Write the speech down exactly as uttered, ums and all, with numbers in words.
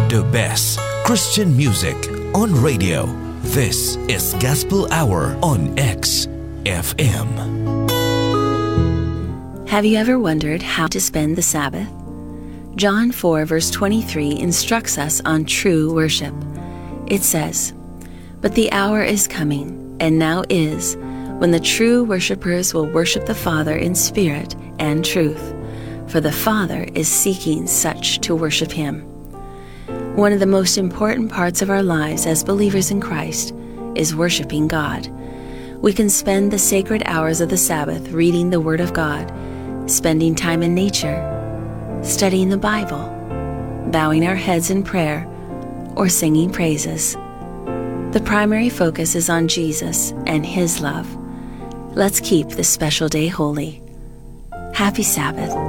The best Christian music on radio. This is Gospel Hour on X F M. Have you ever wondered how to spend the Sabbath? John four verse twenty-three instructs us on true worship. It says, "But the hour is coming, and now is, when the true worshipers will worship the Father in spirit and truth, for the Father is seeking such to worship Him." One of the most important parts of our lives as believers in Christ is worshiping God. We can spend the sacred hours of the Sabbath reading the Word of God, spending time in nature, studying the Bible, bowing our heads in prayer, or singing praises. The primary focus is on Jesus and His love. Let's keep this special day holy. Happy Sabbath.